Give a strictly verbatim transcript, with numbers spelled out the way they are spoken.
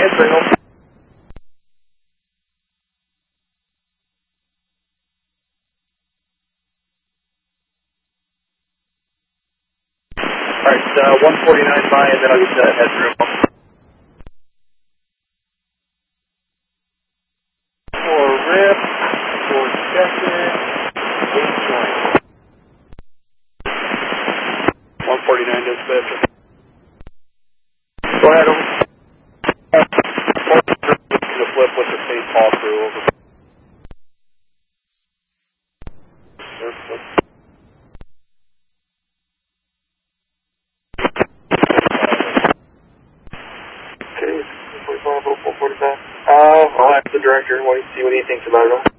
Answering them. Alright, uh, one forty-nine by, and then I'll get that headroom. For rip, for check-in, eight joint. one forty-nine dispatch. Go ahead, over. The flip with the space fall through over. Okay, forty-five, four forty-five. Uh, I'll ask the director and see what he thinks about it.